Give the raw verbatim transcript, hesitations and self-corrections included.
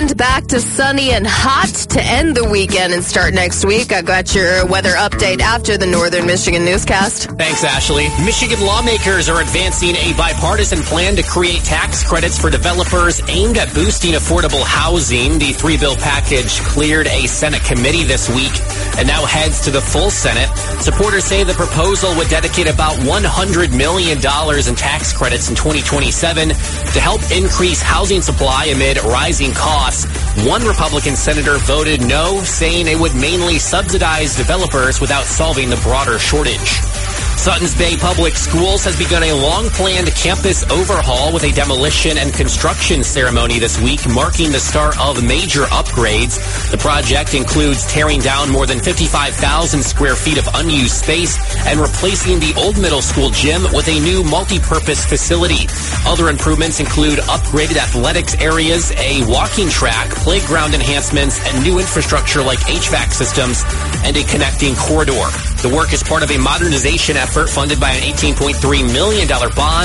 weekend, back to sunny and hot to end the weekend and start next week. I got your weather update after the Northern Michigan newscast. Thanks, Ashley. Michigan lawmakers are advancing a bipartisan plan to create tax credits for developers aimed at boosting affordable housing. The three-bill package cleared a Senate committee this week and now heads to the full Senate. Supporters say the proposal would dedicate about one hundred million dollars in tax credits in twenty twenty-seven to help increase housing supply amid rising costs. One Republican senator voted no, saying it would mainly subsidize developers without solving the broader shortage. Suttons Bay Public Schools has begun a long-planned campus overhaul with a demolition and construction ceremony this week, marking the start of major upgrades. The project includes tearing down more than fifty-five thousand square feet of unused space and replacing the old middle school gym with a new multi-purpose facility. Other improvements include upgraded athletics areas, a walking track, playground enhancements, and new infrastructure like H V A C systems and a connecting corridor. The work is part of a modernization effort funded by an eighteen point three million dollars bond